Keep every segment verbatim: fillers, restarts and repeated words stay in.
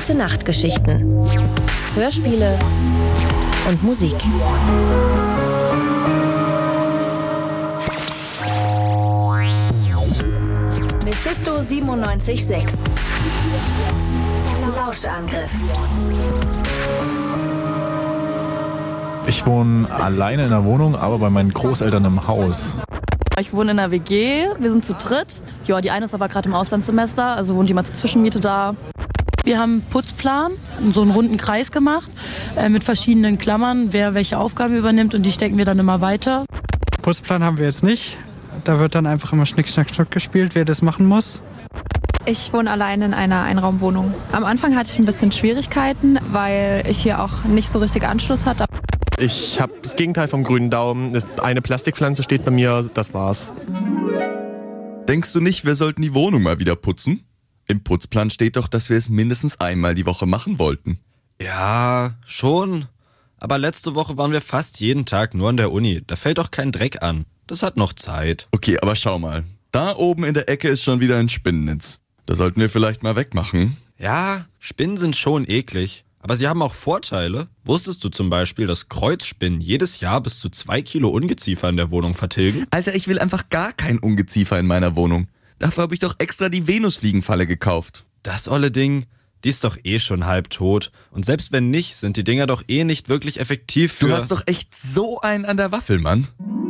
Gute-Nacht-Geschichten, Hörspiele und Musik. Mephisto siebenundneunzig Komma sechs. Lauschangriff. Ich wohne alleine in der Wohnung, aber bei meinen Großeltern im Haus. Ich wohne in einer W G, wir sind zu dritt. Ja, die eine ist aber gerade im Auslandssemester, also wohnt jemand zur Zwischenmiete da. Wir haben einen Putzplan, so einen runden Kreis gemacht, äh, mit verschiedenen Klammern, wer welche Aufgaben übernimmt, und die stecken wir dann immer weiter. Putzplan haben wir jetzt nicht. Da wird dann einfach immer Schnick, Schnack, Schnuck gespielt, wer das machen muss. Ich wohne alleine in einer Einraumwohnung. Am Anfang hatte ich ein bisschen Schwierigkeiten, weil ich hier auch nicht so richtig Anschluss hatte. Ich habe das Gegenteil vom grünen Daumen. Eine Plastikpflanze steht bei mir, das war's. Denkst du nicht, wir sollten die Wohnung mal wieder putzen? Im Putzplan steht doch, dass wir es mindestens einmal die Woche machen wollten. Ja, schon. Aber letzte Woche waren wir fast jeden Tag nur an der Uni. Da fällt doch kein Dreck an. Das hat noch Zeit. Okay, aber schau mal. Da oben in der Ecke ist schon wieder ein Spinnennetz. Da sollten wir vielleicht mal wegmachen. Ja, Spinnen sind schon eklig. Aber sie haben auch Vorteile. Wusstest du zum Beispiel, dass Kreuzspinnen jedes Jahr bis zu zwei Kilo Ungeziefer in der Wohnung vertilgen? Alter, ich will einfach gar kein Ungeziefer in meiner Wohnung. Dafür habe ich doch extra die Venusfliegenfalle gekauft. Das olle Ding, die ist doch eh schon halb tot. Und selbst wenn nicht, sind die Dinger doch eh nicht wirklich effektiv für... Du hast doch echt so einen an der Waffel, Mann.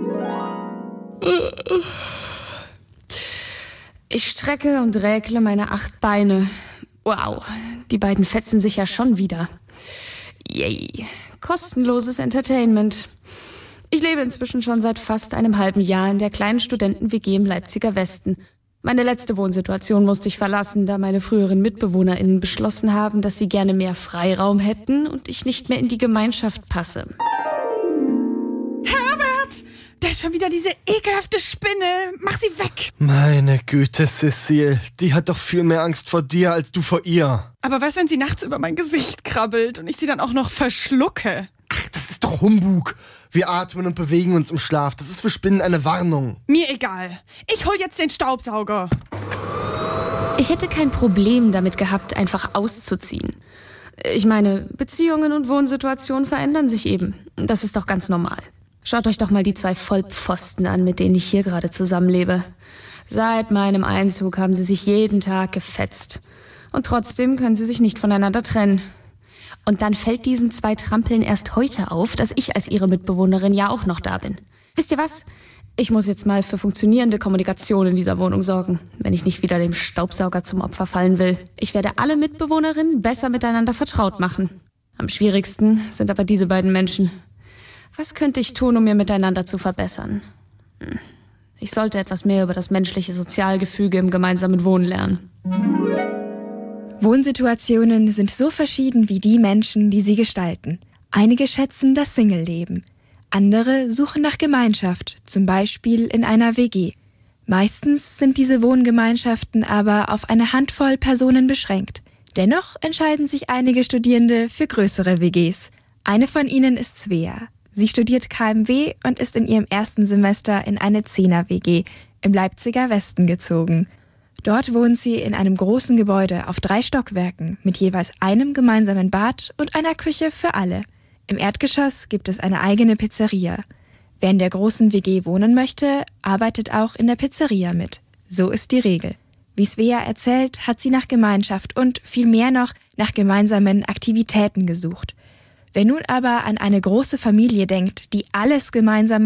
Ich strecke und räkle meine acht Beine. Wow, die beiden fetzen sich ja schon wieder. Yay, kostenloses Entertainment. Ich lebe inzwischen schon seit fast einem halben Jahr in der kleinen Studenten-W G im Leipziger Westen. Meine letzte Wohnsituation musste ich verlassen, da meine früheren MitbewohnerInnen beschlossen haben, dass sie gerne mehr Freiraum hätten und ich nicht mehr in die Gemeinschaft passe. Herbert! Da ist schon wieder diese ekelhafte Spinne. Mach sie weg! Meine Güte, Cecile. Die hat doch viel mehr Angst vor dir, als du vor ihr. Aber was, wenn sie nachts über mein Gesicht krabbelt und ich sie dann auch noch verschlucke? Ach, das ist doch Humbug. Wir atmen und bewegen uns im Schlaf. Das ist für Spinnen eine Warnung. Mir egal. Ich hol jetzt den Staubsauger. Ich hätte kein Problem damit gehabt, einfach auszuziehen. Ich meine, Beziehungen und Wohnsituationen verändern sich eben. Das ist doch ganz normal. Schaut euch doch mal die zwei Vollpfosten an, mit denen ich hier gerade zusammenlebe. Seit meinem Einzug haben sie sich jeden Tag gefetzt. Und trotzdem können sie sich nicht voneinander trennen. Und dann fällt diesen zwei Trampeln erst heute auf, dass ich als ihre Mitbewohnerin ja auch noch da bin. Wisst ihr was? Ich muss jetzt mal für funktionierende Kommunikation in dieser Wohnung sorgen, wenn ich nicht wieder dem Staubsauger zum Opfer fallen will. Ich werde alle Mitbewohnerinnen besser miteinander vertraut machen. Am schwierigsten sind aber diese beiden Menschen. Was könnte ich tun, um mir miteinander zu verbessern? Hm. Ich sollte etwas mehr über das menschliche Sozialgefüge im gemeinsamen Wohnen lernen. Wohnsituationen sind so verschieden wie die Menschen, die sie gestalten. Einige schätzen das Single-Leben. Andere suchen nach Gemeinschaft, zum Beispiel in einer W G. Meistens sind diese Wohngemeinschaften aber auf eine Handvoll Personen beschränkt. Dennoch entscheiden sich einige Studierende für größere W Gs. Eine von ihnen ist Svea. Sie studiert K M W und ist in ihrem ersten Semester in eine Zehner-W G im Leipziger Westen gezogen. Dort wohnt sie in einem großen Gebäude auf drei Stockwerken mit jeweils einem gemeinsamen Bad und einer Küche für alle. Im Erdgeschoss gibt es eine eigene Pizzeria. Wer in der großen W G wohnen möchte, arbeitet auch in der Pizzeria mit. So ist die Regel. Wie Svea erzählt, hat sie nach Gemeinschaft und viel mehr noch nach gemeinsamen Aktivitäten gesucht. Wer nun aber an eine große Familie denkt, die alles gemeinsam